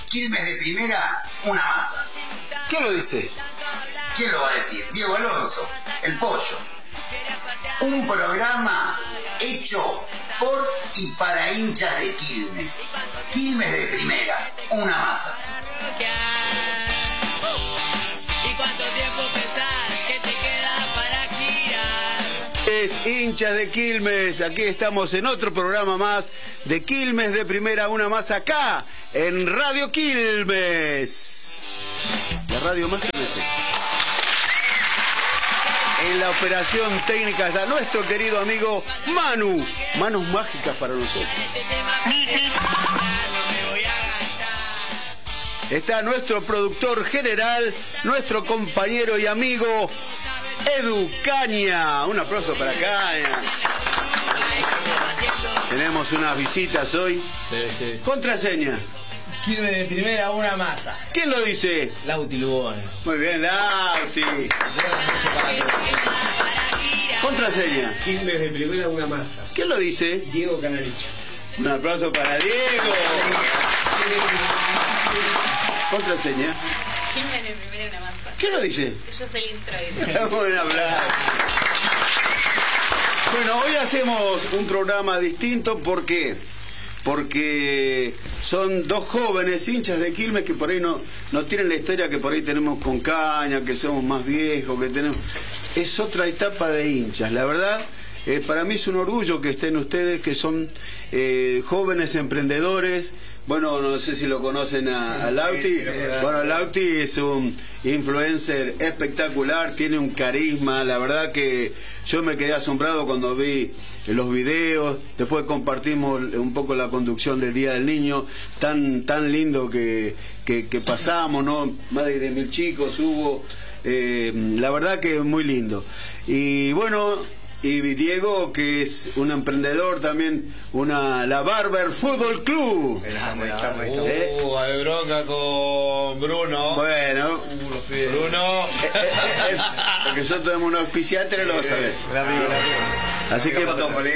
Quilmes de primera, una masa. ¿Quién lo dice? ¿Quién lo va a decir? Diego Alonso, el pollo. Un programa hecho por y para hinchas de Quilmes. Quilmes de primera, una masa. ¿Y cuánto tiempo pensás que te queda para girar? Es hinchas de Quilmes, aquí estamos en otro programa más de Quilmes de primera, una más acá en Radio Quilmes. La radio más MS. En la operación técnica está nuestro querido amigo Manu. Manos mágicas para nosotros. Está nuestro productor general, nuestro compañero y amigo Edu Caña. Un aplauso para Caña. Tenemos unas visitas hoy. Sí. Contraseña. Quilmes de primera, una masa. ¿Quién lo dice? Lauti Lugones. Muy bien, Lauti. Contraseña. Quilmes de primera, una masa. ¿Quién lo dice? Diego Canalicho. Un aplauso para Diego. Contraseña. Quilmes de primera, una masa. ¿Quién lo dice? Yo soy el introito. Buen aplauso. Bueno, hoy hacemos un programa distinto. ¿Por qué? Porque son dos jóvenes hinchas de Quilmes que por ahí no tienen la historia que por ahí tenemos con Caña, que somos más viejos, que tenemos... Es otra etapa de hinchas, la verdad. Para mí es un orgullo que estén ustedes, que son jóvenes emprendedores. Bueno, no sé si lo conocen a Lauti. Sí, Bueno, Lauti es un influencer espectacular, tiene un carisma. La verdad que yo me quedé asombrado cuando vi los videos. Después compartimos un poco la conducción del Día del Niño, tan lindo que pasamos, ¿no? Más de 10.000 chicos hubo. La verdad que muy lindo. Y bueno... Y Diego, que es un emprendedor también, la Barber Fútbol Club. Hay bronca con Bruno. Bueno, Bruno. porque nosotros tenemos un auspiciante, lo vas a ver. Así que Saludos para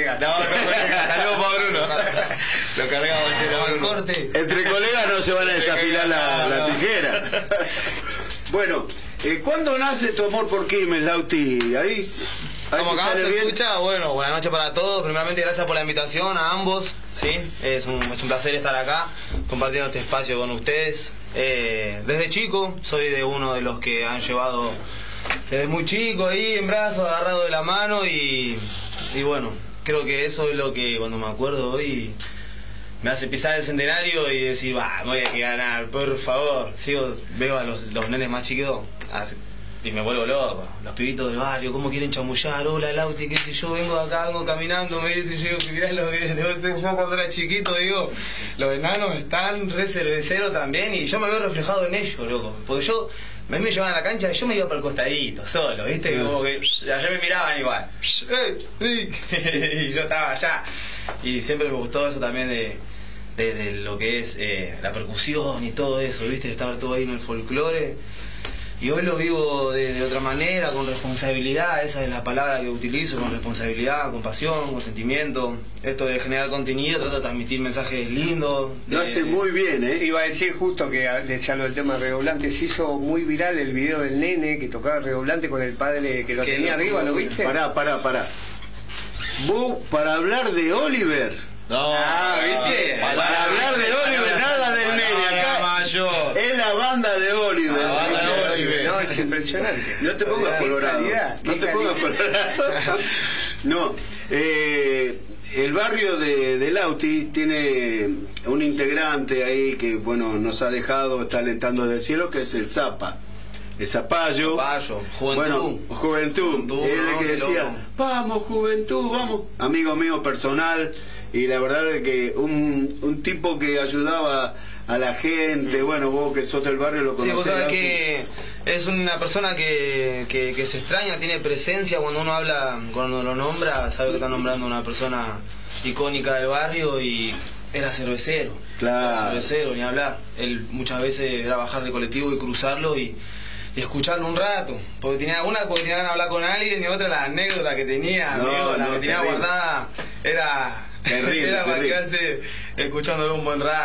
Bruno. Lo cargamos en el corte. entre colegas no se van a desafilar la tijera. Bueno, ¿cuándo nace tu amor por Quilmes, Lauti? Ahí... Como acá se escucha, bueno, buenas noches para todos. Primeramente, gracias por la invitación a ambos. ¿Sí? Es un placer estar acá, compartiendo este espacio con ustedes. Desde chico, soy de uno de los que han llevado desde muy chico ahí en brazos, agarrado de la mano. Y bueno, creo que eso es lo que cuando me acuerdo hoy me hace pisar el centenario y decir, va, voy a ganar, por favor. Veo a los nenes más chiquitos. Y me vuelvo loco, los pibitos del barrio, cómo quieren chamullar, hola Lauti, qué sé yo, vengo acá, vengo caminando, me dicen, yo que mirá los de yo cuando era chiquito, digo, los enanos están re cerveceros también, y yo me veo reflejado en ellos, loco, porque a mí me llevaban a la cancha y yo me iba para el costadito, solo, ¿viste? Como que allá me miraban igual, y yo estaba allá, y siempre me gustó eso también de lo que es la percusión y todo eso, ¿viste? Estar todo ahí en el folclore. Y hoy lo vivo de otra manera, con responsabilidad, esa es la palabra que utilizo, con responsabilidad, con pasión, con sentimiento. Esto de generar contenido, trato de transmitir mensajes lindos. Lo hace muy bien, ¿eh? Iba a decir justo que, ya lo del tema de redoblante, se hizo muy viral el video del nene que tocaba redoblante con el padre que lo tenía arriba, ¿lo viste? Pará. Vos, para hablar de Oliver... No, ¿viste? Para hablar de Oliver, nada del nene acá. Es la banda de Oliver. La banda de Oliver. No, es impresionante. No te pongas colorado. No te pongas colorado. No, el barrio de Lauti tiene un integrante ahí que, bueno, nos ha dejado, está alentando desde el cielo, que es el Zapa. El Zapallo. Juventud. Bueno, Juventud. Él el que decía, vamos, Juventud, vamos. Amigo mío personal. Y la verdad es que un tipo que ayudaba a la gente, bueno, vos que sos del barrio lo conocés. Sí, vos sabés que es una persona que se extraña, tiene presencia cuando uno habla, cuando lo nombra, sabe que está nombrando a una persona icónica del barrio y era cervecero. Claro. Era cervecero, ni hablar. Él muchas veces era bajar de colectivo y cruzarlo y escucharlo un rato, porque tenía ganas de hablar con alguien y otra la anécdota que tenía, la que tenía guardada era... Terrible, era para terrible. quedarse escuchándolo un buen rato.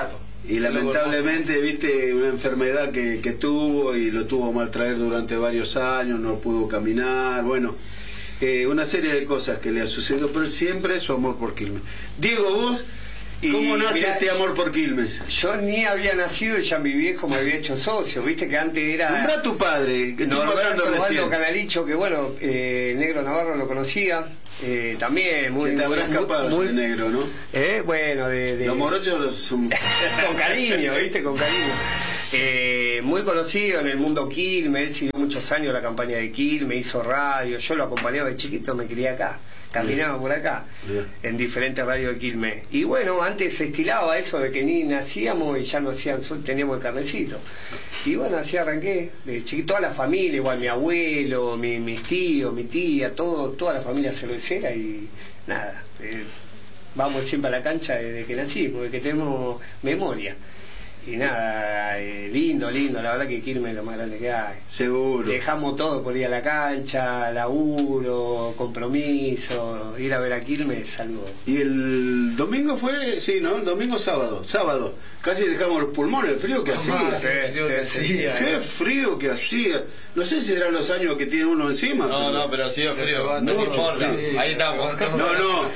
Y lamentablemente, viste, una enfermedad que tuvo y lo tuvo mal traer durante varios años, no pudo caminar, bueno, una serie de cosas que le ha sucedido, pero siempre su amor por Quilmes. Diego, vos, ¿cómo nace este amor por Quilmes? Yo ni había nacido y ya mi viejo me había hecho socio, viste que antes era... Nombrá a tu padre, que estoy Norberto recién. Osvaldo Canalicho, que bueno, Negro Navarro lo conocía, también muy... Se te habrá escapado muy ese negro, ¿no? Bueno, Los morochos son... con cariño, viste, con cariño. Muy conocido en el mundo Quilmes, él siguió muchos años la campaña de Quilmes, hizo radio, yo lo acompañaba de chiquito, me crié acá, caminaba por acá, en diferentes radios de Quilmes. Y bueno, antes se estilaba eso de que ni nacíamos y ya no hacían sol, teníamos el carnecito. Y bueno, así arranqué, de chiquito, toda la familia, igual mi abuelo, mis tíos, mi tía, toda la familia cervecera y nada. Vamos siempre a la cancha desde que nací, porque que tenemos memoria. Y nada, lindo, la verdad que Quilmes es lo más grande que hay. Seguro. Dejamos todo por ir a la cancha, laburo, compromiso, ir a ver a Quilmes, algo. Y el domingo fue, sí, ¿no? El domingo sábado. Casi dejamos los pulmones, el frío que hacía. Qué frío que hacía. No sé si eran los años que tiene uno encima. No, pero hacía frío. No importa. Ahí estamos. No.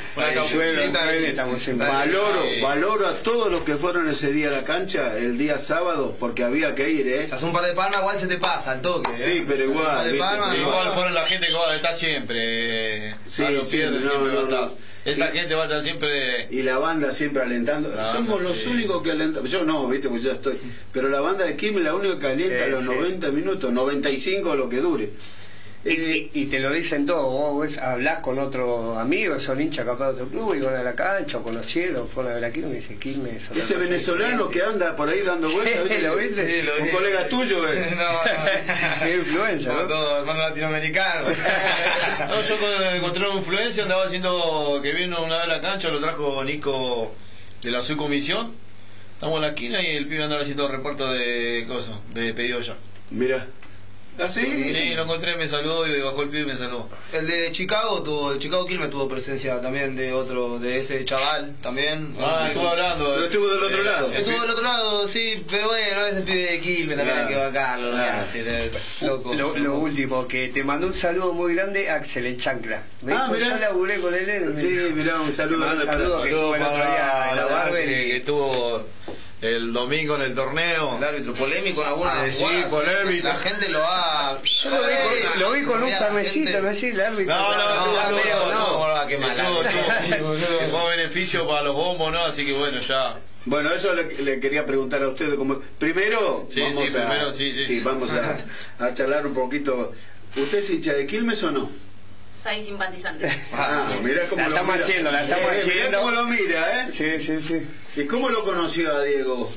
Valoro a todos los que fueron ese día a la cancha, el día sábado, porque había que ir, ¿eh? Hace un par de palmas, igual se te pasa al toque. Sí, pero igual. Igual fueron la gente que va a estar siempre. Sí, siempre va a estar. Esa gente va a estar siempre... Y la banda siempre alentando. Somos los únicos que alentamos. Yo no, viste, pues ya estoy. Pero la banda de Quilmes la única que alienta los 90 minutos, 95 lo que dure. Y te lo dicen todo, vos hablás con otro amigo, son hinchas capaz de otro club y van a la cancha o conocieron, fueron a ver a Quilmes y dice Quilmes. Ese venezolano que anda por ahí dando vueltas, sí, ¿lo viste? Sí, lo un vi. colega tuyo, Qué influencia, ¿no? Todo hermano latinoamericano. No, yo encontré un influencer, andaba haciendo que vino una vez a la cancha, lo trajo Nico de la subcomisión. Estamos en la esquina y el pibe andaba haciendo reparto de cosas, de pedido ya. Mira. ¿Así? Sí, lo encontré, me saludó y bajó el pibe y me saludó. El de Chicago Quilmes tuvo presencia también de ese chaval también. Estuvo hablando. Pero estuvo del otro lado. Estuvo del otro lado, sí, pero bueno, ese pibe de Quilmes también hay que bancarlo, loco. Lo último, que te mandó un saludo muy grande Axel el Chancla. Mirá. Yo laburé con él. Sí, mirá, un saludo. Un saludo que estuvo el otro día en la Barber que estuvo el domingo en el torneo. El árbitro polémico en alguna Sí, polémico. La gente lo ha... Yo lo vi con un carnecito, no sé, el árbitro. No, qué mal. Fue beneficio para los bombos, ¿no? Así que bueno, ya. Bueno, eso le quería preguntar a ustedes. Primero, vamos a charlar un poquito. ¿Usted es hincha de Quilmes o no? Soy simpatizante. Mirá cómo la lo estamos mira. haciendo, la estamos haciendo. Mirá cómo lo mira, ¿eh? Sí. ¿Y cómo lo conoció a Diego?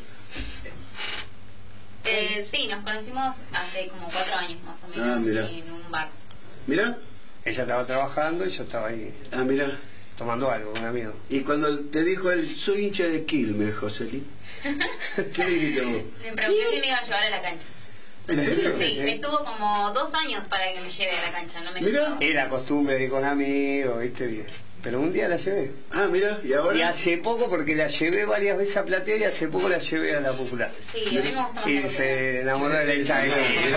Sí, nos conocimos hace como 4 años más o menos en un bar. Mirá. Ella estaba trabajando y yo estaba ahí Mirá. tomando algo con un amigo. Y cuando te dijo él, soy hincha de Quilmes, Joselín, ¿qué dijiste vos? Me pregunté si me iba a llevar a la cancha. ¿En serio? Sí, estuvo como 2 años para que me lleve a la cancha, no me Mirá. llevaba. Era costumbre de ir con amigos, ¿viste? Pero un día la llevé. Mirá, ¿y ahora? Y hace poco, porque la llevé varias veces a Platea y hace poco la llevé a la Popular. Sí, a mí me gusta más Y la se enamoró de la Chancla.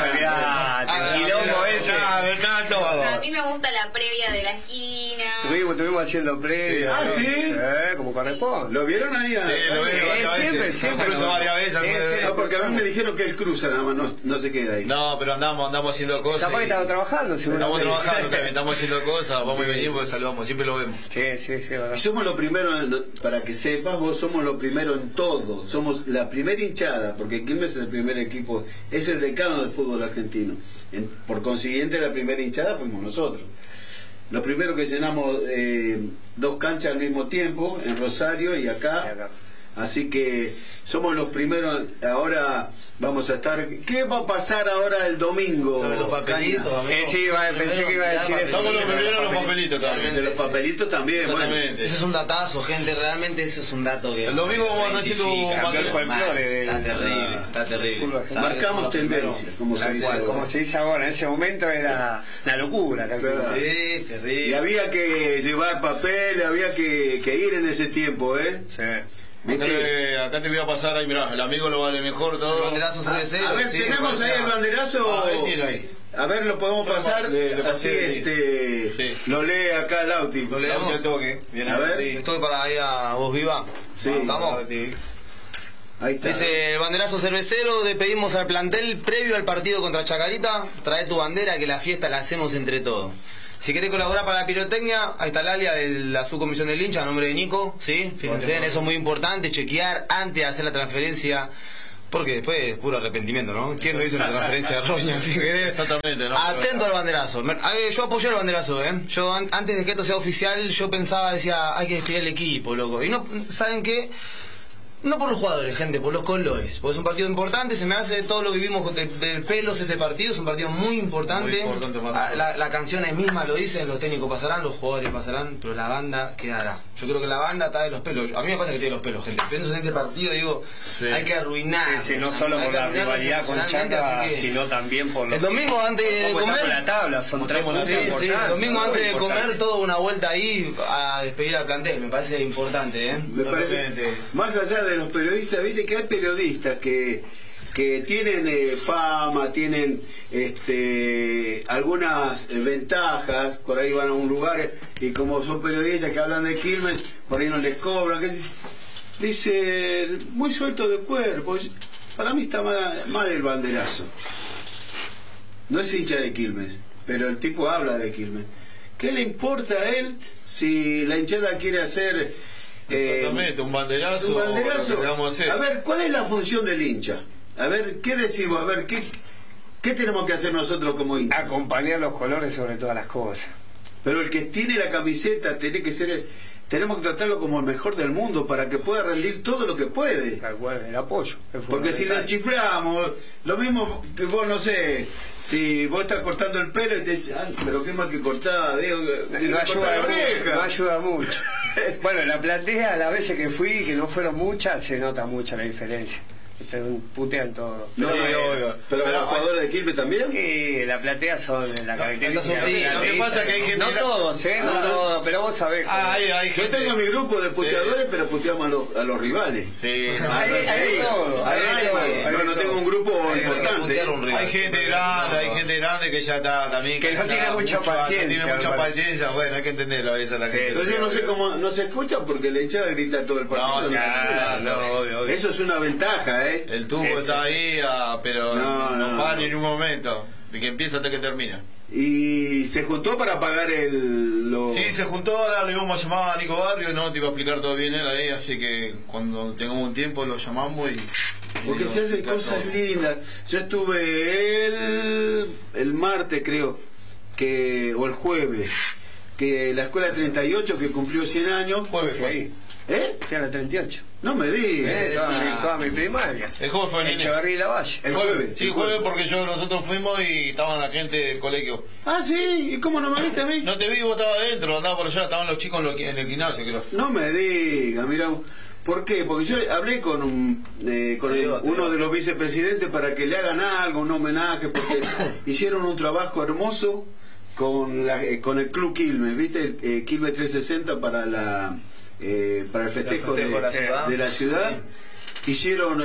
A mí me gusta la previa de la esquina. Estuvimos haciendo previa. ¿sí? Como corresponde. ¿Lo vieron ahí? Sí, lo vieron siempre. Cruzó varias veces. Porque a mí me dijeron que él cruza nada más, no se queda ahí. No, pero andamos haciendo cosas. Capaz que estaba trabajando, Estamos trabajando también, estamos haciendo cosas, vamos y venimos, saludamos, siempre lo vemos. Sí, verdad. Y somos los primeros, para que sepas, vos somos los primeros en todo. Somos la primera hinchada, porque Quilmes es el primer equipo, es el decano del fútbol argentino. Por consiguiente, la primera hinchada fuimos nosotros. Los primeros que llenamos 2 canchas al mismo tiempo, en Rosario y acá. Así que somos los primeros. Ahora vamos a estar. ¿Qué va a pasar ahora el domingo? Los papelitos, sí, pensé que iba a decir eso. Somos los primeros los papelitos también. De los papelitos también, Exactamente. bueno. Eso es un datazo, gente, realmente eso es un dato que... El domingo vamos a estar haciendo Está terrible. Marcamos tendencia, como se dice ahora. Como se dice ahora, en ese momento era una locura. Sí, terrible. Y había que llevar papel, había que ir en ese tiempo, ¿eh? Sí. Acá te voy a pasar ahí, mirá, el amigo lo vale mejor todo. El banderazo cervecero. A ver, sí, tenemos ahí el banderazo. Ahí. A ver, lo podemos pasar. Le así pasé, sí. Lo lee acá Lauti. Lo leemos. El toque. Bien, A ver. Estoy para ir a Voz Viva. Sí. ¿Estamos? Ahí está. Dice el banderazo cervecero, le pedimos al plantel previo al partido contra Chacarita, trae tu bandera que la fiesta la hacemos entre todos. Si querés colaborar para la pirotecnia, ahí está el alia de la subcomisión del hincha a nombre de Nico, ¿sí? Fíjense en eso, es muy importante, chequear antes de hacer la transferencia, porque después es puro arrepentimiento, ¿no? ¿Quién no hizo una transferencia errónea? Si querés? Exactamente, ¿no? Atento al banderazo. Yo apoyé el banderazo, ¿eh? Yo antes de que esto sea oficial, yo pensaba, decía, hay que despedir el equipo, loco. Y no, ¿saben qué? No por los jugadores, gente, por los colores. Porque es un partido importante, se me hace todo lo que vimos del Pelos este partido, es un partido muy importante. Muy importante la canción es misma, lo dicen, los técnicos pasarán, los jugadores pasarán, pero la banda quedará. Yo creo que la banda está de los pelos. A mí me pasa que tiene los pelos, gente. Pienso en este partido, digo, hay que arruinar. Sí, no solo por la rivalidad con Chaca, sino también por el domingo antes de comer. La tabla, son 3 puntos importantes. Sí, el domingo antes de comer, toda una vuelta ahí a despedir al plantel. Me parece importante, ¿eh? Me parece, más allá de los periodistas, viste que hay periodistas que tienen fama, tienen algunas ventajas, por ahí van a un lugar y como son periodistas que hablan de Quilmes, por ahí no les cobran, dice muy suelto de cuerpo. Para mí está mal el banderazo. No es hincha de Quilmes, pero el tipo habla de Quilmes. ¿Qué le importa a él si la hinchada quiere hacer exactamente, un banderazo? Un banderazo. Vamos a hacer. A ver, ¿cuál es la función del hincha? A ver, ¿qué decimos? A ver, ¿qué tenemos que hacer nosotros como hinchas? Acompañar los colores sobre todas las cosas. Pero el que tiene la camiseta tiene que ser... Tenemos que tratarlo como el mejor del mundo para que pueda rendir todo lo que puede. Tal cual, el apoyo. Porque si lo chiflamos, lo mismo que vos, no sé, si vos estás cortando el pelo y te pero qué mal que cortaba, digo, no ayuda mucho. Bueno, la platea, las veces que fui, que no fueron muchas, se nota mucho la diferencia. Se putean todo. No, sí, pero los jugadores de Quilmes también. Sí, la platea son la característica. Lo que pasa es que hay gente. No todos, no todos, pero vos sabés. Hay Yo gente. tengo mi grupo de puteadores, pero puteamos a los rivales. Sí, No tengo un grupo importante. Hay gente grande que ya está también. Que no tiene mucha paciencia. Tiene mucha paciencia, bueno, hay que entenderlo a veces la gente. Entonces yo no sé cómo no se escucha porque la hinchada grita todo el partido. Obvio. Eso es una ventaja, El tubo está ahí, pero no para ni en un momento. De que empieza hasta que termina. Y se juntó para pagar Sí, se juntó, ahora le vamos a llamar a Nico Barrio, no te iba a explicar todo bien él ahí, así que cuando tengamos un tiempo lo llamamos y... Porque se hacen cosas lindas. Yo estuve el martes, creo, o el jueves, que la escuela 38, que cumplió 100 años... Jueves fue ahí. Fui a la 38. No me digas. Toda mi primaria. El jueves fue en Echeverría y Lavalle. El jueves. Sí, jueves porque nosotros fuimos y estaban la gente del colegio. Ah, sí, ¿y cómo no me viste a mí? No te vi, vos estabas adentro, andabas por allá, estaban los chicos en el gimnasio, creo. No me digas, mira. ¿Por qué? Porque yo hablé con uno de los vicepresidentes para que le hagan algo, un homenaje, porque hicieron un trabajo hermoso con el Club Quilmes, ¿viste? Quilmes 360 para el festejo de la ciudad. Sí. Hicieron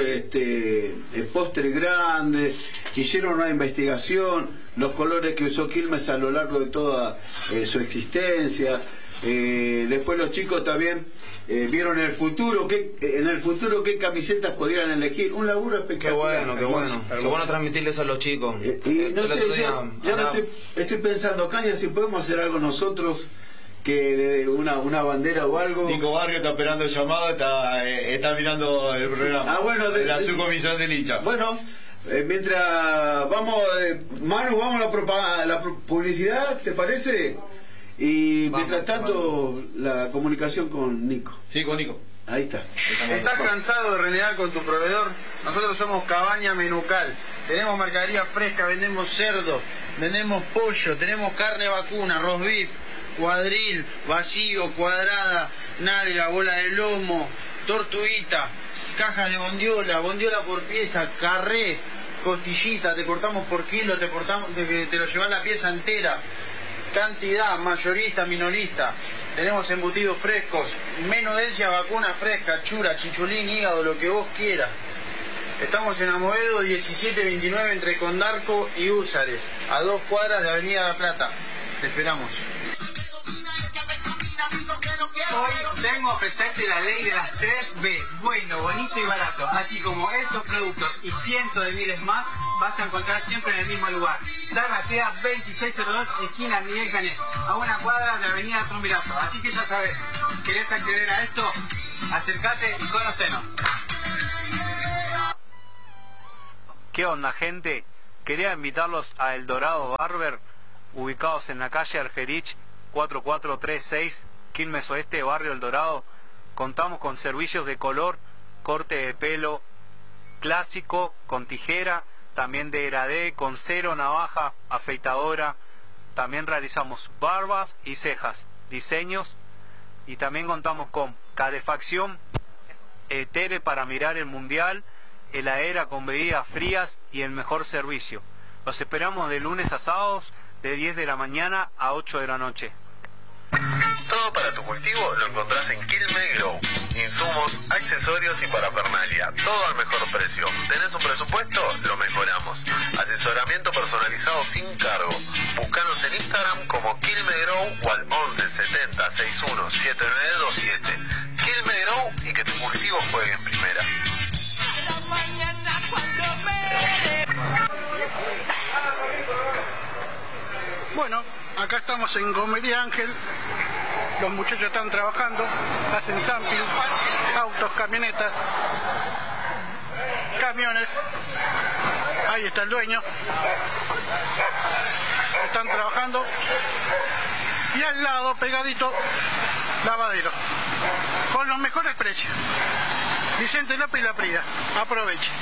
póster grandes, hicieron una investigación, los colores que usó Quilmes a lo largo de toda su existencia. Después los chicos también vieron en el futuro qué camisetas podrían elegir. Un laburo espectacular. Qué bueno transmitirles a los chicos. Y no sé, yo estoy pensando, Caña, si podemos hacer algo nosotros, que una bandera o algo. Nico Barrio está esperando el llamado, está mirando el programa. De la subcomisión del hincha. Bueno, mientras vamos, Manu, vamos a la publicidad, ¿te parece? Y mientras tanto, la comunicación con Nico. Sí, con Nico. Ahí está. ¿Estás cansado de renegar con tu proveedor? Nosotros somos Cabaña Menucal. Tenemos mercadería fresca, vendemos cerdo, vendemos pollo, tenemos carne vacuna, roast beef, cuadril, vacío, cuadrada, nalga, bola de lomo, tortuguita, cajas de bondiola por pieza, carré, costillita, te cortamos por kilo, te lo llevas la pieza entera. cantidad, mayorista, minorista. Tenemos embutidos frescos, menudencia, vacuna fresca, chura, chinchulín, hígado, lo que vos quieras. Estamos en Amoedo 1729 entre Condarco y Húsares, a 2 cuadras de Avenida La Plata. Te esperamos. Hoy vengo a ofrecerte la ley de las 3B, bueno, bonito y barato. Así como estos productos y cientos de miles más, vas a encontrar siempre en el mismo lugar. Zarratea 2602, esquina Miguel Canet, a 1 cuadra de Avenida Triunvirato. Así que ya sabes, ¿querés acceder a esto? Acércate y conocenos. ¿Qué onda, gente? Quería invitarlos a El Dorado Barber, ubicados en la calle Argerich 4436, Quilmes Oeste, barrio El Dorado. Contamos con servicios de color, corte de pelo clásico, con tijera, también de degradé, con cero, navaja, afeitadora. También realizamos barbas y cejas, diseños, y también contamos con calefacción, tele para mirar el mundial, heladera con bebidas frías y el mejor servicio. Los esperamos de lunes a sábados de 10 de la mañana a 8 de la noche. Todo para tu cultivo lo encontrás en Quilmes Grow. Insumos, accesorios y parafernalia. Todo al mejor precio. ¿Tenés un presupuesto? Lo mejoramos. Asesoramiento personalizado sin cargo. Búscanos en Instagram como Quilmes Grow o al 11 70 61 7927. Quilmes Grow y que tu cultivo juegue en primera. Bueno, acá estamos en Gomería Ángel. Los muchachos están trabajando, hacen sampling, autos, camionetas, camiones. Ahí está el dueño. Están trabajando. Y al lado, pegadito, lavadero. Con los mejores precios. Vicente López y La Prida. Aproveche.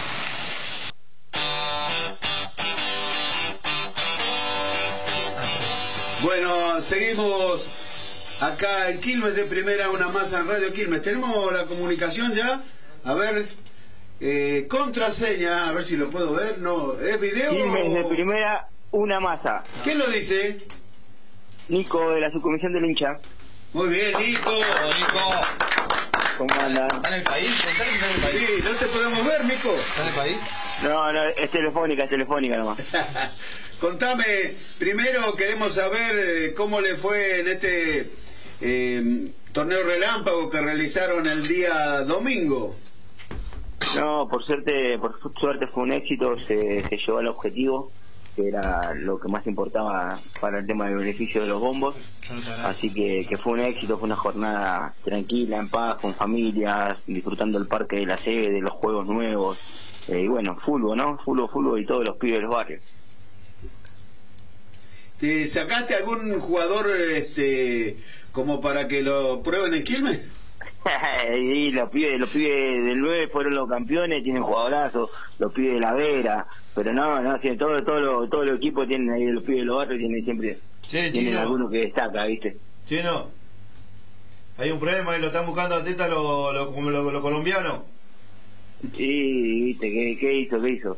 Bueno, seguimos acá en Quilmes de Primera, una masa en Radio Quilmes. ¿Tenemos la comunicación ya? A ver, contraseña, a ver si lo puedo ver. No, ¿es video? Quilmes de Primera, una masa. ¿Quién lo dice? Nico, de la subcomisión del hincha. Muy bien, Nico. Nico. ¿Cómo andan? ¿Está en el país? ¿Está en el país? Sí, no te podemos ver, Nico. ¿Está en el país? No, es telefónica nomás. Contame, primero queremos saber cómo le fue en este torneo relámpago que realizaron el día domingo. No, por suerte fue un éxito, se llegó al objetivo, que era lo que más importaba para el tema del beneficio de los bombos. Así que fue un éxito, fue una jornada tranquila, en paz, con familias, disfrutando el parque de la sede, los juegos nuevos, y bueno, fútbol, ¿no? Fútbol y todos los pibes de los barrios. ¿Te sacaste algún jugador como para que lo prueben en Quilmes? Y los pibes del 9 fueron los campeones, tienen jugadorazos, los pibes de la Vera, pero no, sí, todo el equipo tienen ahí, los pibes de los barrios tienen siempre, tienen alguno que destaca, ¿viste? Chino, hay un problema y lo están buscando a Teta los colombianos. Sí, ¿viste? ¿Qué hizo?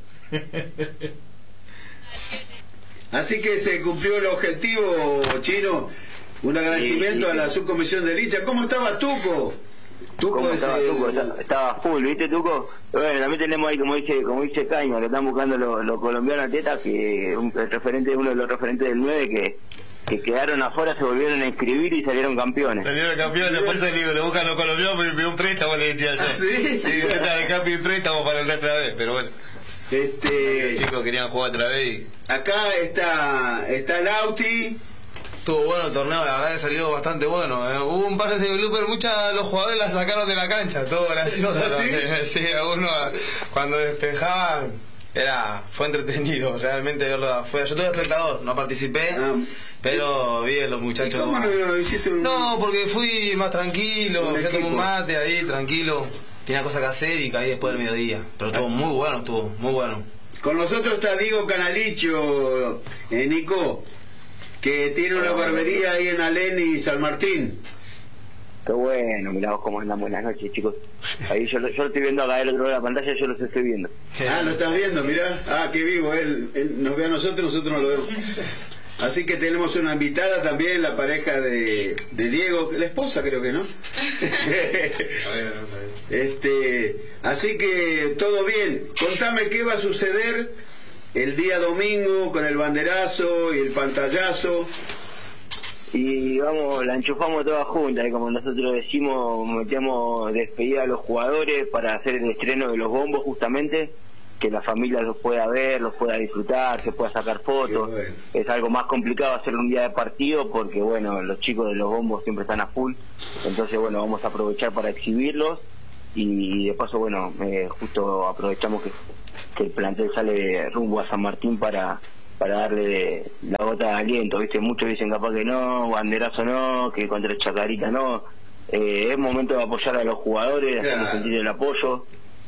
Así que se cumplió el objetivo, Chino. Un agradecimiento a la subcomisión del hincha. ¿Cómo estaba Tuco? Estaba full, ¿viste, Tuco? Bueno, también tenemos ahí, como dice Caño, que están buscando los colombianos a Teta, que uno de los referentes del 9 que quedaron afuera, se volvieron a inscribir y salieron campeones. Salieron campeones, después se le buscan los colombianos, me pidió un préstamo, le decía yo. ¿Sí? Sí, de cambio y préstamo para el otra vez, pero bueno. Los chicos querían jugar otra vez y... Acá está Lauti. Estuvo bueno el torneo, la verdad que salió bastante bueno. Hubo un par de bloopers, los jugadores la sacaron de la cancha, todo gracioso. ¿Sí? Sí, algunos cuando despejaban fue entretenido realmente verlo de afuera. Yo tuve espectador, no participé, pero vi a los muchachos. ¿Cómo no hiciste No, porque fui más tranquilo, fui a tomar un mate ahí, tranquilo. Tenía cosas que hacer y caí después del mediodía. Pero estuvo muy bueno. Con nosotros está Diego Canalicho, Nico, que tiene una barbería ahí en Alén y San Martín. Qué bueno, mirá vos cómo andamos. Buenas noches, chicos. Ahí yo lo estoy viendo acá del otro lado de la pantalla, yo los estoy viendo. Lo estás viendo, mirá. Qué vivo, él nos ve a nosotros no lo vemos. Así que tenemos una invitada también, la pareja de Diego, la esposa creo que, ¿no? Así que todo bien. Contame qué va a suceder el día domingo con el banderazo y el pantallazo. Y vamos, la enchufamos todas juntas, y como nosotros decimos, metemos despedida a los jugadores para hacer el estreno de los bombos justamente, que la familia los pueda ver, los pueda disfrutar, se pueda sacar fotos. Bueno. Es algo más complicado hacer un día de partido porque, bueno, los chicos de los bombos siempre están a full, entonces, bueno, vamos a aprovechar para exhibirlos y de paso, bueno, justo aprovechamos que el plantel sale rumbo a San Martín para darle la gota de aliento, ¿viste? Muchos dicen capaz que no, banderazo no, que contra el Chacarita no. Es momento de apoyar a los jugadores, de hacerles sentir el apoyo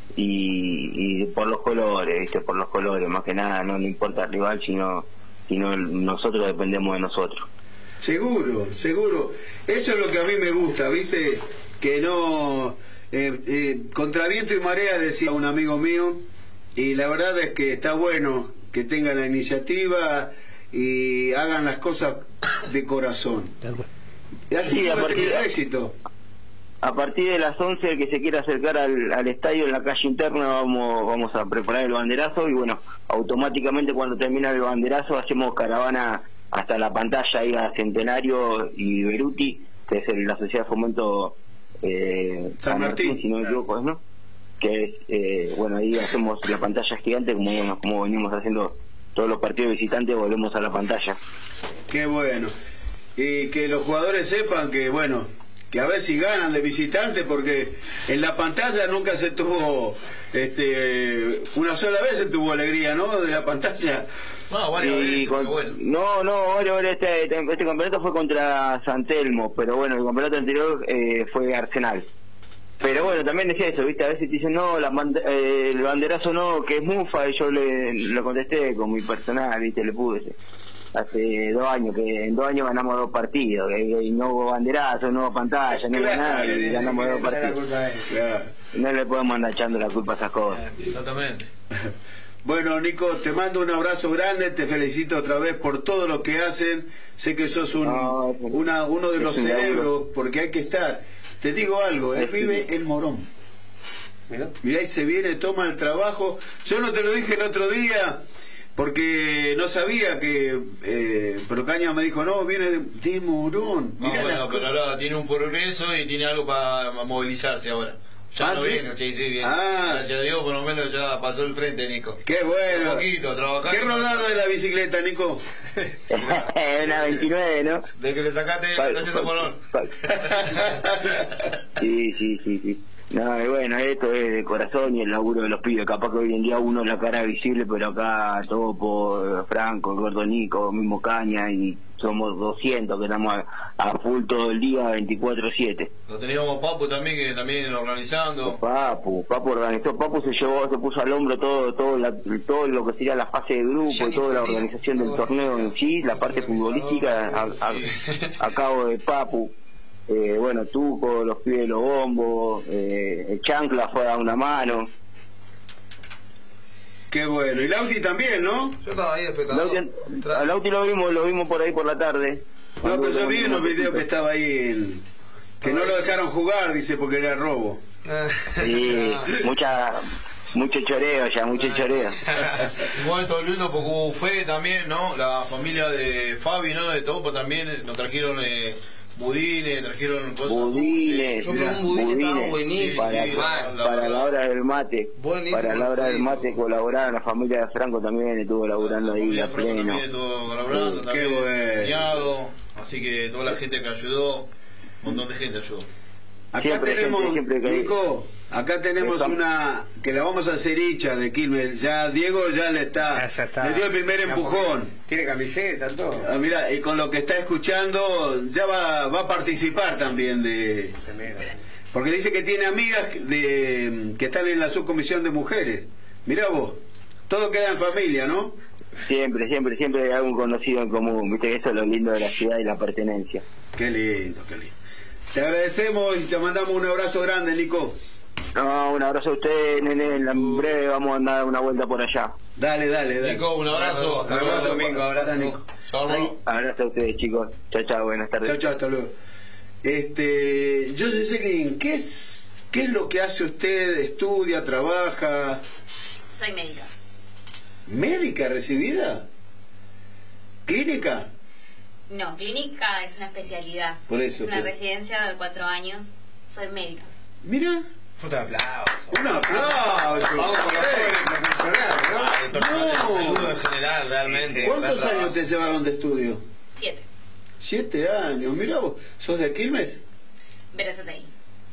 y por los colores, ¿viste? Por los colores, más que nada, no importa el rival, sino nosotros dependemos de nosotros. Seguro. Eso es lo que a mí me gusta, ¿viste? Que no... contra viento y marea, decía un amigo mío, y la verdad es que está bueno que tengan la iniciativa y hagan las cosas de corazón. Y así sí, a partir de éxito. A partir de las 11, el que se quiera acercar al estadio en la calle interna, vamos a preparar el banderazo y, bueno, automáticamente cuando termina el banderazo hacemos caravana hasta la pantalla ahí a Centenario y Beruti, que es la Sociedad de Fomento San Martín, si no me equivoco, ¿no? Que es, bueno, ahí hacemos la pantalla gigante, como venimos haciendo todos los partidos visitantes, volvemos a la pantalla. Qué bueno. Y que los jugadores sepan que, bueno, que a ver si ganan de visitante, porque en la pantalla nunca se tuvo, una sola vez se tuvo alegría, ¿no? De la pantalla. No, varias veces, bueno. Este campeonato fue contra San Telmo, pero bueno, el campeonato anterior fue Arsenal. Pero bueno, también decía eso, ¿viste? A veces te dicen, no, el banderazo no, que es mufa, y yo le contesté con mi personal, ¿viste? Le puse hace 2 años, que en 2 años ganamos 2 partidos, que no hubo banderazo, no hubo pantalla, no hubo nada, y ganamos 2 partidos. No le podemos andar echando la culpa a esas cosas. Exactamente. Bueno, Nico, te mando un abrazo grande, te felicito otra vez por todo lo que hacen, sé que sos uno de los cerebros, porque hay que estar. Te digo algo, él vive en Morón. Mirá, y se viene, toma el trabajo. Yo no te lo dije el otro día, porque no sabía que Procaña me dijo, no, viene de Morón. Bueno, pero ahora tiene un progreso y tiene algo para movilizarse ahora. Ya no viene, sí, viene. Gracias a Dios, por lo menos ya pasó el frente, Nico. Qué bueno. Un poquito, trabajando. ¿Qué rodado de la bicicleta, Nico? Una 29, ¿no? De que le sacaste el haciendo Morón. Sí. No, y bueno, esto es de corazón y el laburo de los pibes. Capaz que hoy en día uno la cara visible, pero acá Topo, Franco, el gordo Nico, mismo Caña, y somos 200 que estamos a full todo el día, 24/7. Lo teníamos Papu también, que también organizando. Papu organizó, Papu se puso al hombro todo lo que sería la fase de grupo y toda la organización del torneo en sí, la parte futbolística a cabo de Papu. Bueno, Tuco, los pibes de los bombos, el Chancla fue a dar una mano. Qué bueno, y Lauti también, ¿no? Yo estaba ahí espectador. A Lauti lo vimos por ahí por la tarde. No, pero yo vi en los videos que estaba ahí, que no lo dejaron jugar, dice, porque era robo. Sí, mucho choreo ya, mucho choreo. Igual todo lindo porque fue también, ¿no? La familia de Fabi, ¿no? De Topo también nos trajeron budines, trajeron cosas budines. Yo probé un budín, estaba buenísimo. Para la hora del mate. Buenísimo, para la hora del mate colaboraron, la familia de Franco también estuvo laburando ahí a pleno. También estuvo colaborando, qué bueno. Así que toda la gente que ayudó, un montón de gente ayudó. Acá tenemos, Nico, acá tenemos una que la vamos a hacer hincha de Quilmes. Ya Diego ya le dio el primer empujón. Tiene camiseta, todo. Mira, y con lo que está escuchando ya va a participar también porque dice que tiene amigas que están en la subcomisión de mujeres. Mirá vos, todo queda en familia, ¿no? Siempre hay algún conocido en común. Viste que eso es lo lindo de la ciudad y la pertenencia. Qué lindo. Te agradecemos y te mandamos un abrazo grande, Nico. No, un abrazo a ustedes, nene. En breve vamos a dar una vuelta por allá. Dale. Nico, un abrazo. Hasta luego, Domingo. Abrazo. Abrazo a ustedes, chicos. Chao, chao, buenas tardes. Chao, chao, hasta luego. Jocelyn, ¿qué es lo que hace usted? ¿Estudia, trabaja? Soy médica. ¿Médica recibida? ¿Clínica? No, clínica es una especialidad. Por eso. Es una residencia de 4 años. Soy médica. Mira. Un aplauso. Un aplauso. Vamos con los profesionales, ¿no? El personal de salud en general, realmente. ¿Cuántos años te llevaron de estudio? 7. 7 años. Mira vos, ¿sos de Quilmes? Verazatei.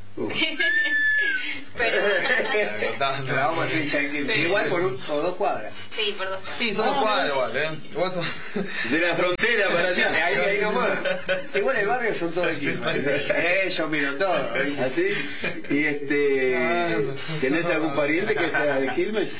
Pero vamos a hacer hincha de Quilmes. Igual por 2 cuadras. Sí, por 2 cuadras. Sí, somos cuadras igual, De la frontera para allá. Ahí nomás. Igual el barrio son todos de Quilmes. Yo miro todo. ¿Así? ¿Y tenés algún pariente que sea de Quilmes?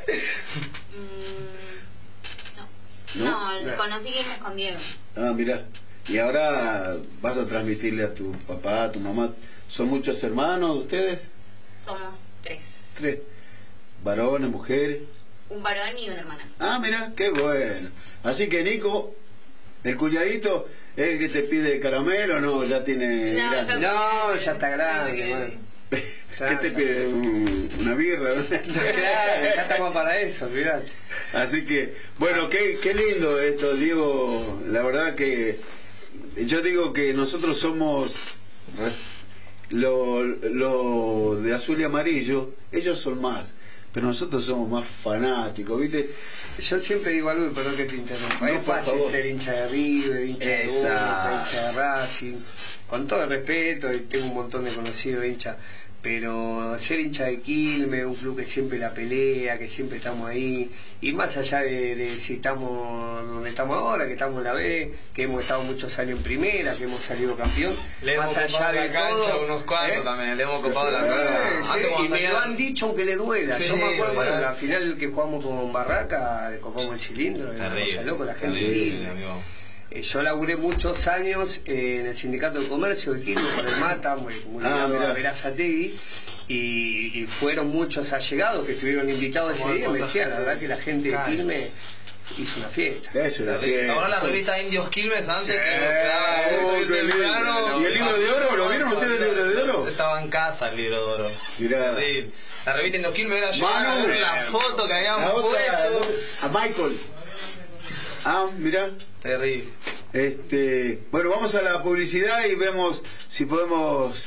No, conocí Quilmes con Diego. Ah, mira. Y ahora vas a transmitirle a tu papá, a tu mamá. ¿Son muchos hermanos ustedes? Somos 3. 3. ¿Varones, mujeres? Un varón y una hermana. Ah, mira, qué bueno. Así que Nico, el cuñadito, ¿es el que te pide caramelo o no? Ya tiene... No, ya está grande, ¿Qué te pide? ¿Una birra? Claro, ya estamos para eso, fíjate. Así que, bueno, qué lindo esto, Diego. La verdad que yo digo que nosotros somos lo de azul y amarillo, ellos son más, pero nosotros somos más fanáticos, ¿viste? Yo siempre digo algo, perdón que te interrumpa, es fácil ser hincha de River, hincha de Boca, hincha de Racing, con todo el respeto, y tengo un montón de conocidos hinchas, pero ser hincha de Quilmes, un club que siempre la pelea, que siempre estamos ahí, y más allá de si estamos donde estamos ahora, que estamos en la B, que hemos estado muchos años en primera, que hemos salido campeón, le más hemos allá de de la cancha todo, unos cuantos también, le hemos copado la cancha. Y me lo han dicho aunque le duela. Sí, yo me acuerdo, bueno, la final que jugamos con Barraca, le copamos el cilindro, era una cosa loca, la gente de yo laburé muchos años en el Sindicato de Comercio de Quilmes con el Mata, muy ligado a Verazatei, y fueron muchos allegados que estuvieron invitados ese día. Me decían, la verdad que la gente de Quilmes hizo una fiesta. Eso, la fiesta. Ahora la revista Indios Quilmes antes ¿Y el libro de oro? ¿Lo vieron ustedes el libro de oro? Estaba en casa el libro de oro. Mirá. La revista Indios Quilmes era llevar a ver la foto que habíamos puesto. A Michael. Ah, mirá. Terrible. Bueno, vamos a la publicidad y vemos si podemos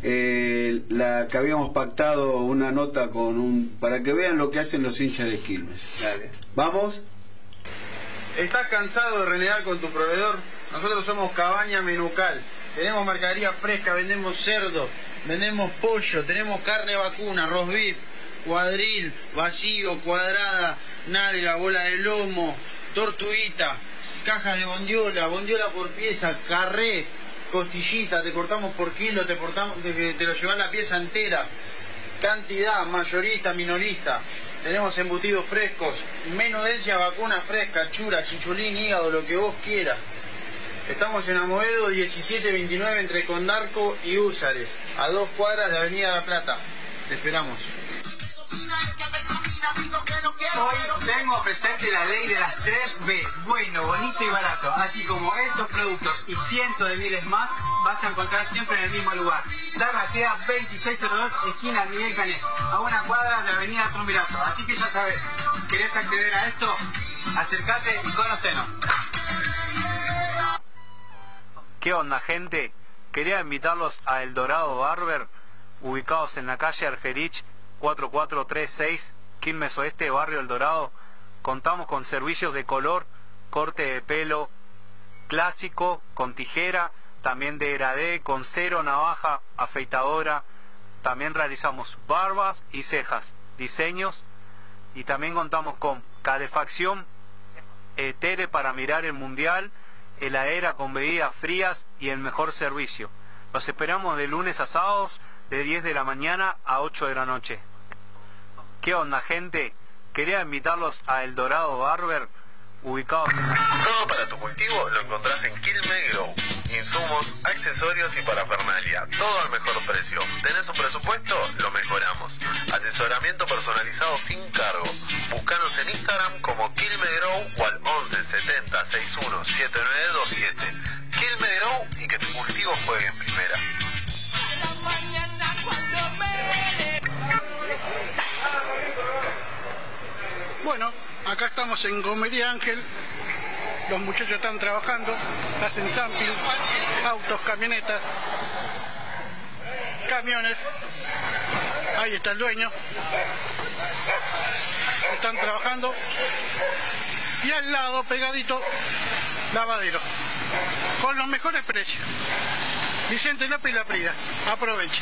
la que habíamos pactado, una nota para que vean lo que hacen los hinchas de Quilmes. Dale. ¿Vamos? ¿Estás cansado de renegar con tu proveedor? Nosotros somos Cabaña Menucal. Tenemos mercadería fresca, vendemos cerdo, vendemos pollo, tenemos carne vacuna, roast beef, cuadril, vacío, cuadrada, nalga, bola de lomo, tortuguita, cajas de bondiola por pieza, carré, costillita, te cortamos por kilo, te lo llevas la pieza entera, cantidad, mayorista, minorista. Tenemos embutidos frescos, menudencia, vacuna fresca, chura, chichulín, hígado, lo que vos quieras. Estamos en Amoedo 1729 entre Condarco y Húsares, a 2 cuadras de Avenida La Plata. Te esperamos. Hoy vengo a ofrecerte la ley de las 3B, bueno, bonito y barato. Así como estos productos y cientos de miles más vas a encontrar siempre en el mismo lugar. Zarratea 2602, esquina Miguel Canet, a 1 cuadra de Avenida Triunvirato. Así que ya sabes, ¿querés acceder a esto? Acércate y conocenos. ¿Qué onda, gente? Quería invitarlos a El Dorado Barber, ubicados en la calle Argerich 4436, Quilmes Oeste, barrio El Dorado. Contamos con servicios de color, corte de pelo clásico, con tijera, también de degradé, con cero, navaja, afeitadora. También realizamos barbas y cejas, diseños, y también contamos con calefacción, tele para mirar el mundial, heladera con bebidas frías y el mejor servicio. Los esperamos de lunes a sábados de 10 de la mañana a 8 de la noche. ¿Qué onda, gente? Quería invitarlos a El Dorado Barber, ubicados en Todo para tu cultivo lo encontrás en Quilmes Grow. Insumos, accesorios y parafernalia. Todo al mejor precio. ¿Tenés un presupuesto? Lo mejoramos. Asesoramiento personalizado sin cargo. Búscanos en Instagram como Quilmes Grow o al 11 70 61 7927. Quilmes Grow y que tu cultivo juegue en primera. Bueno, acá estamos en Gomería Ángel. Los muchachos están trabajando, hacen sampling, autos, camionetas, camiones. Ahí está el dueño. Están trabajando. Y al lado, pegadito, lavadero. Con los mejores precios. Vicente López y La Prida. Aproveche.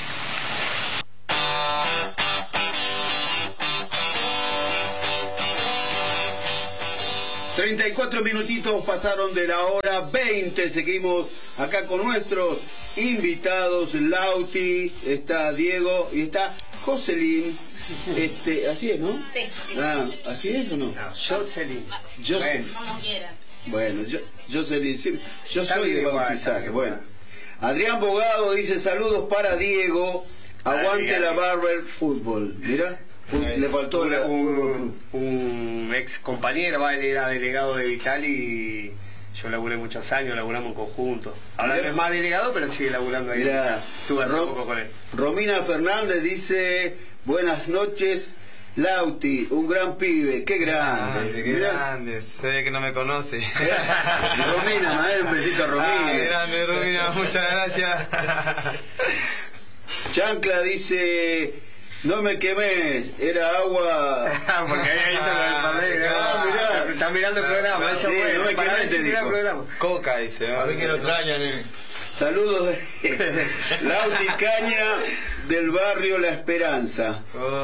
...34 minutitos pasaron de la hora 20... ...seguimos acá con nuestros invitados... ...Lauti, está Diego y está Jocelyn... así es, ¿no? Sí. Ah, ¿así es o no? Jocelyn. Jocelyn. Como quieras. Bueno, Jocelyn, sí, yo soy de bautizar. Bueno, Adrián Bogado dice saludos para Diego, aguante la Barber Fútbol. Mira, le faltó un ex compañero, él era delegado de Vital y yo laburé muchos años, laburamos en conjunto. Ahora no es más delegado, pero sigue laburando ahí. Estuve hace poco con él. Romina Fernández dice buenas noches. Lauti, un gran pibe, qué grande. Qué grande, se ve que no me conoce. Romina, un besito a Romina. Grande Romina, muchas gracias. Chancla dice, no me quemes, era agua. Porque había dicho lo del palé. Mirá, está mirando el programa, eso sí, bueno, no me quemes, te dijo. Coca dice, a ver que lo extrañan. Saludos de Lauti Caña del barrio La Esperanza.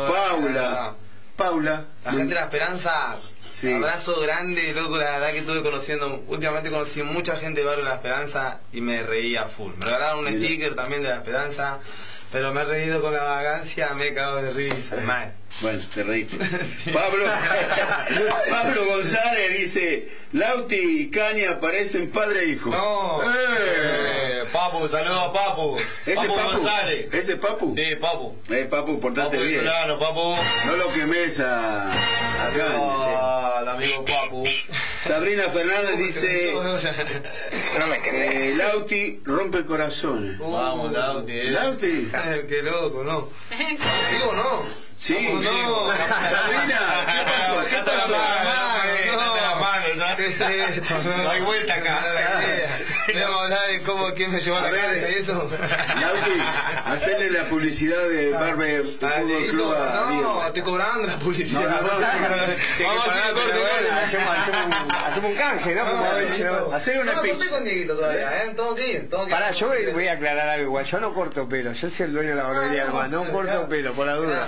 Paula. La gente de La Esperanza, sí. Abrazo grande, loco, la verdad que estuve conociendo, últimamente conocí mucha gente del barrio La Esperanza y me reía full. Me regalaron un sticker también de La Esperanza, pero me he reído con la vagancia, me he cagado de risa. Mal. Bueno, te reíste. Sí. Pablo González dice, Lauti y Caña parecen padre e hijo. No. Papu, saludos a Papu. Papu González. ¿Ese es Papu? Sí, Papu. Papu, portate bien. Solano, Papu. No lo quemes a al amigo Papu. Sabrina Fernández dice, no me quemé. Lauti rompe corazones. Vamos, Lauti. Lauti. Qué loco, ¿no? Digo, no. Sí, no, Sabrina, ¿qué pasó? ¿Qué pasó? No hay vuelta acá. Vamos a hablar de quién me llevó a la cancha y eso. Lauti, hacerle la publicidad de Barber Fútbol Club a Diego. No, estoy cobrando la publicidad. Vamos a hacer hacemos un canje, ¿no? Hacer una pizza. No estoy con Dieguito todavía, todo bien. Pará, yo voy a aclarar algo igual. Yo no corto pelo, yo soy el dueño de la barbería nomás. No corto pelo, por la duda.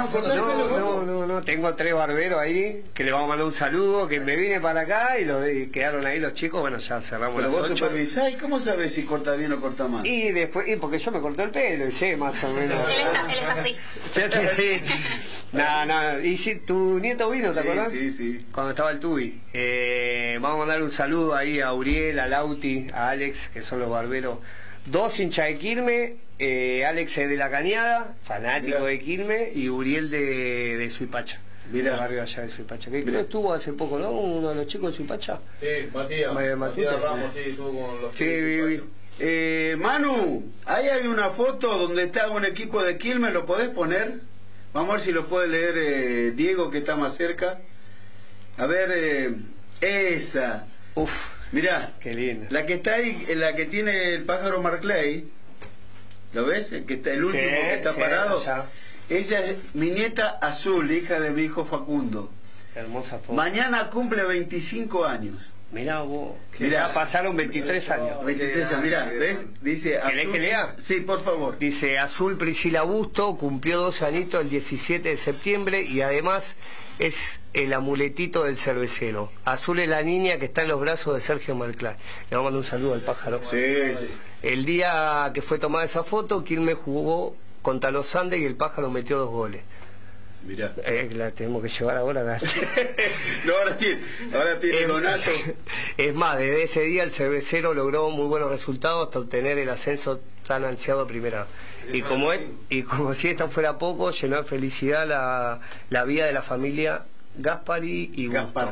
No, tengo 3 barberos ahí que le vamos a mandar un saludo, que me vine para acá y quedaron ahí los chicos, bueno, ya cerramos las 8. ¿Vos supervisás? ¿Y cómo sabés si corta bien o corta mal? Y después, porque yo me corté el pelo y sé más o menos. Él está así. No, y si tu nieto vino, ¿te acordás? Sí. Cuando estaba el Tubi. Vamos a mandar un saludo ahí a Uriel, a Lauti, a Alex, que son los barberos. 2 hinchas de Quilmes, Alex es de La Cañada, fanático de Quilmes, y Uriel de Suipacha. Mira el barrio allá de Suipacha, que creo que estuvo hace poco, ¿no? Uno de los chicos de Suipacha. Sí, Matías Ramos, sí, estuvo con los chicos. Manu, ahí hay una foto donde está un equipo de Quilmes, ¿lo podés poner? Vamos a ver si lo puede leer Diego, que está más cerca. A ver, esa. Uf. Mirá, qué lindo. La que está ahí, la que tiene el pájaro Marclay, ¿lo ves? El que está el último que está parado. Ya. Ella es mi nieta Azul, hija de mi hijo Facundo. Hermosa foto. Mañana cumple 25 años. Mirá vos, ya pasaron 23 años. 23 años, mirá, ¿ves? Dice Azul. ¿Querés que lea? Sí, por favor. Dice Azul Priscila Busto, cumplió 2 añitos el 17 de septiembre y además es el amuletito del cervecero. Azul es la niña que está en los brazos de Sergio Malclay. Le vamos a mandar un saludo al pájaro. Sí. El día que fue tomada esa foto, Quilmes jugó contra los Andes y el pájaro metió 2 goles. Mirá. La tenemos que llevar ahora. No, ahora tiene Donato. Es más, desde ese día el cervecero logró muy buenos resultados hasta obtener el ascenso tan ansiado a primera. Y como si esto fuera poco, llenó de felicidad la vida de la familia Gaspari y Busto.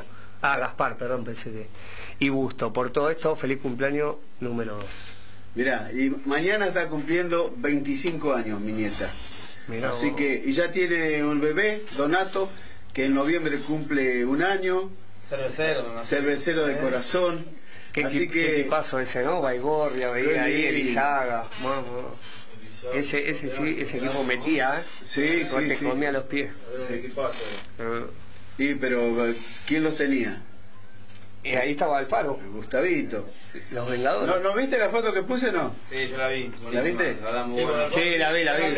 Gaspar, perdón, pensé que... Y Busto, por todo esto, feliz cumpleaños número 2. Mirá, y mañana está cumpliendo 25 años mi nieta. Mirá así vos. que, y ya tiene un bebé, Donato, que en noviembre cumple 1 año. Cervecero de corazón. Qué tipazo ese, ¿no? Baigorria, veía ahí, Elizaga. Ese equipo metía, ¿eh? Sí, te comía los pies. Sí. Y pero ¿quién los tenía? Y ahí estaba Alfaro. Gustavito. Los Vengadores. ¿No viste la foto que puse, no? Sí, yo la vi. ¿La viste? Sí, la vi.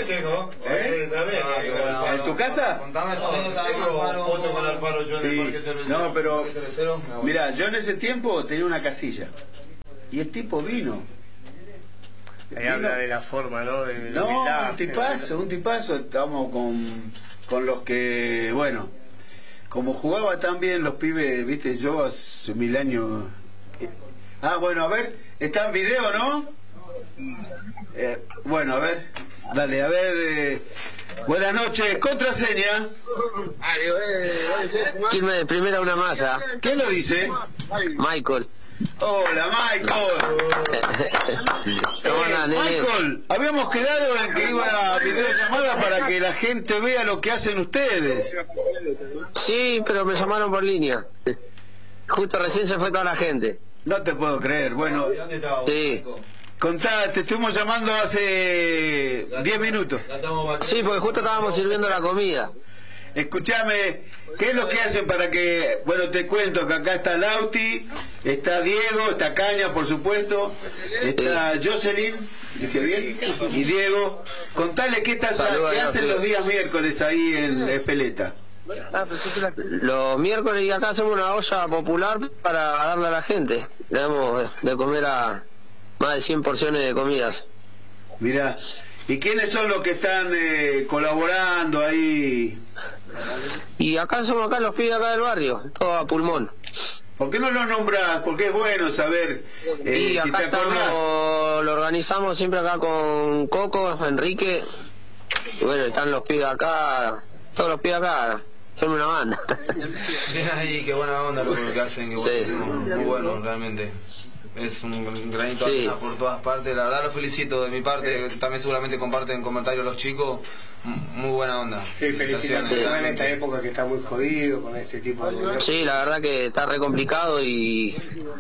¿En tu casa? Contame esa foto con Alfaro yo en el Parque Cervecero. No, pero mira, yo en ese tiempo tenía una casilla. Y el tipo vino. Ahí habla de la forma, ¿no? No, un tipazo. Estamos con los que, bueno, como jugaba tan bien los pibes, viste, yo hace 1000 años. Bueno, a ver, está en video, ¿no? Bueno, a ver, dale, a ver. Buenas noches, contraseña. Quilmes de primera una masa. ¿Quién lo dice? Michael. Hola, Michael. Michael, habíamos quedado en que iba a videollamada para que la gente vea lo que hacen ustedes. Sí, pero me llamaron por línea. Justo recién se fue toda la gente. No te puedo creer. Bueno, sí. Contá, te estuvimos llamando hace 10 minutos. Sí, porque justo estábamos sirviendo la comida. Escúchame, ¿qué es lo que hacen para que... Bueno, te cuento que acá está Lauti, está Diego, está Caña, por supuesto, está Jocelyn, dije bien, y Diego. Contale qué hacen los días miércoles ahí en Espeleta. Los miércoles y acá hacemos una olla popular para darle a la gente. Le damos de comer a más de 100 porciones de comidas. Mirá, ¿y quiénes son los que están colaborando ahí? Y acá somos los pibes acá del barrio, todo a pulmón. ¿Por qué no lo nombrás? Porque es bueno saber y acá si te acordás. Lo organizamos siempre acá con Coco, Enrique. Y bueno, están los pibes acá, todos los pibes acá. Son una banda. Bien ahí, qué buena onda lo que hacen, qué bueno, muy bueno realmente. Es un granito de arena por todas partes. La verdad los felicito de mi parte. También seguramente comparten comentarios los chicos. Muy buena onda. Sí, felicitaciones en esta época que está muy jodido con este tipo de... Sí, la verdad que está re complicado y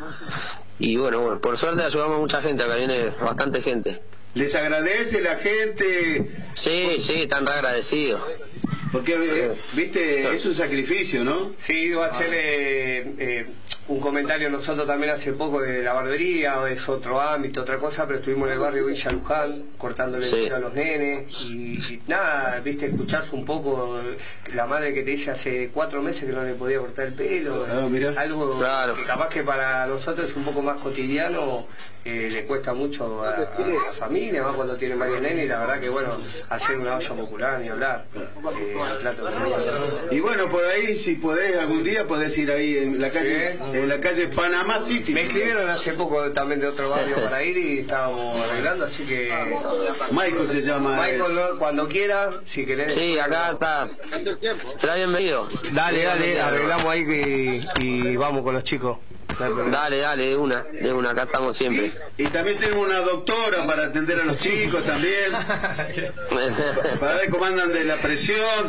bueno, por suerte ayudamos a mucha gente. Acá viene bastante gente. ¿Les agradece la gente? Sí, están re agradecidos. Porque, viste, es un sacrificio, ¿no? Sí, va a ser un comentario nosotros también hace poco de la barbería, es otro ámbito, otra cosa, pero estuvimos en el barrio Villa Luján, cortándole el pelo a los nenes, y nada, viste, escucharse un poco la madre que te dice hace 4 meses que no le podía cortar el pelo, algo que capaz que para nosotros es un poco más cotidiano, le cuesta mucho a la familia, más cuando tiene varios nenes, y la verdad que bueno, hacer una olla popular ni hablar. Y bueno, por ahí si podés algún día podés ir ahí en la calle Panamá City. Me escribieron hace poco también de otro barrio para ir y estábamos arreglando, así que Michael se llama. Michael, cuando quiera, si querés. Sí, acá está. Será bienvenido. Dale, arreglamos ahí y vamos con los chicos. Dale, de una, acá estamos siempre. Y también tenemos una doctora para atender a los chicos también, para ver cómo andan de la presión.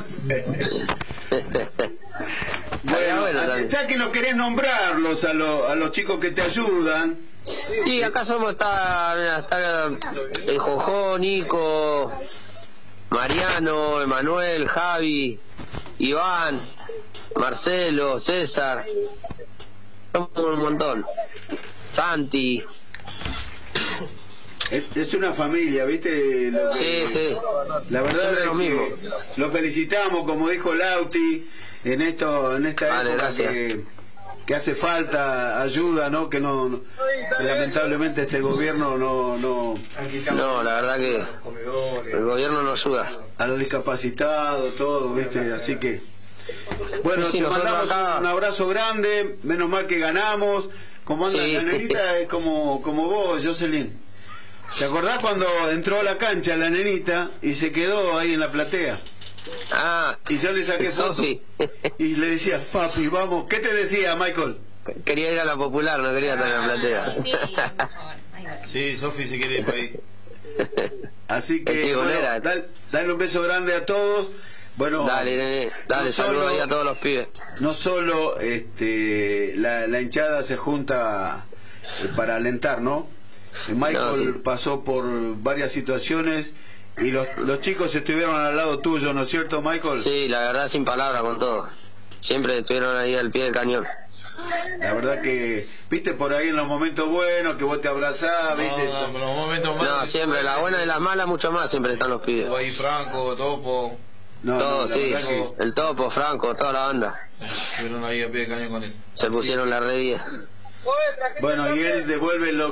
Bueno, ya que no querés nombrarlos a los chicos que te ayudan. Y acá está el Jojó, Nico, Mariano, Emanuel, Javi, Iván, Marcelo, César. Somos un montón. Santi. Es una familia, ¿viste? Sí. La verdad es que lo felicitamos, como dijo Lauti, en esta época que hace falta ayuda, ¿no? Que lamentablemente este gobierno no, la verdad que el gobierno no ayuda. A los discapacitados, todo, ¿viste? Así que... Bueno, te mandamos un abrazo grande, menos mal que ganamos. Como anda la nenita, es como vos, Jocelyn. ¿Te acordás cuando entró a la cancha la nenita y se quedó ahí en la platea? Y yo le saqué foto. Y le decía, papi, vamos. ¿Qué te decía, Michael? Quería ir a la Popular, no quería estar en la platea. Sí, Sofi se quiere ir para ahí. Así que, bueno, dale un beso grande a todos. Bueno, dale, saludos ahí a todos los pibes. No solo la hinchada se junta para alentar, ¿no? Michael pasó por varias situaciones y los chicos estuvieron al lado tuyo, ¿no es cierto, Michael? Sí, la verdad, sin palabras con todo. Siempre estuvieron ahí al pie del cañón. La verdad que, viste, por ahí en los momentos buenos que vos te abrazás, viste. Los momentos malos. No, siempre, las buenas y las malas, mucho más, siempre están los pibes. Ahí Franco, Topo. Todo, sí, el Topo, Franco, toda la banda. Estuvieron ahí al pie del cañón con él. Se pusieron la red 10. Bueno, y él devuelve lo